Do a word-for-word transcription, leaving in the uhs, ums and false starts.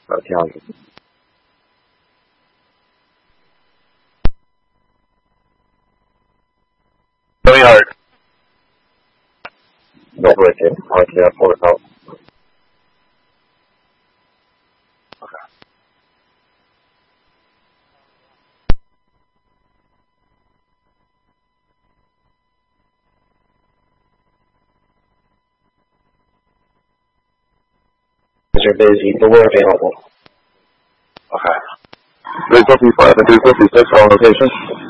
I'll tell you. Really hard. Go for it, Tim. I'll tell you. Pull it out. Okay. You're busy, but we're available. Okay. three fifty-five and three fifty-six on location.